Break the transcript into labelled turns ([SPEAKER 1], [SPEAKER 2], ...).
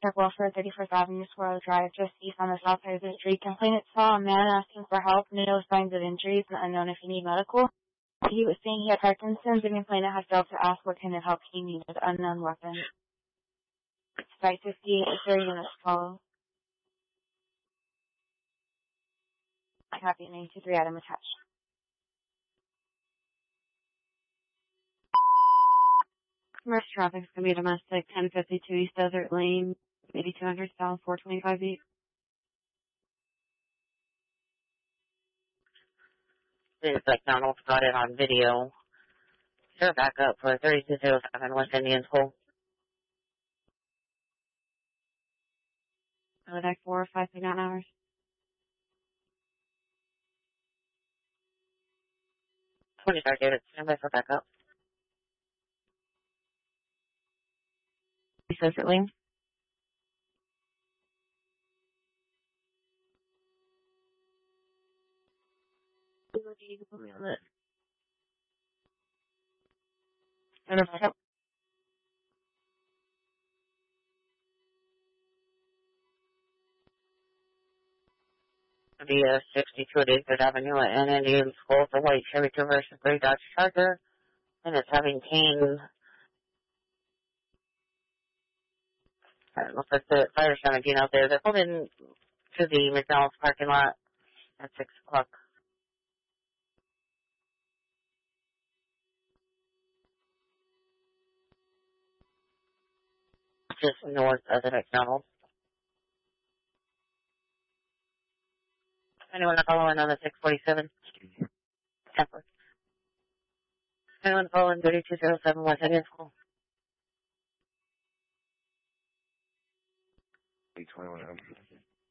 [SPEAKER 1] Chuck Welfare, 31st Avenue, Squirrel Drive, just east on the south side of the street. Complainant saw a man asking for help, no signs of injuries, and unknown if he needed medical. He was saying he had Parkinson's, and complainant had failed to ask what kind of help he needed. Unknown weapon. Site 58 is 30 minutes follow. Copy, 923 item attached. Commercial traffic is going to be domestic, 1052 East Desert Lane, 8200 South, 425 East.
[SPEAKER 2] Seems like Donald's got it on video. Sure, back up for 3207 West Indian School.
[SPEAKER 1] Halifax 4, 539 hours.
[SPEAKER 2] 23rd David, stand by for backup.
[SPEAKER 1] East Desert Lane. You can put me on it. Yep.
[SPEAKER 2] The 62 at 8th Avenue and Indian School, the white Chevy Traverse, gray Dodge Charger, and it's having Kane. Looks like the fire 17 out there. They're pulled in to the McDonald's parking lot at 6 o'clock. Just north of the McDonald's. Anyone following on the 647? Temple. Anyone following 3207 West Indian School?
[SPEAKER 3] 821.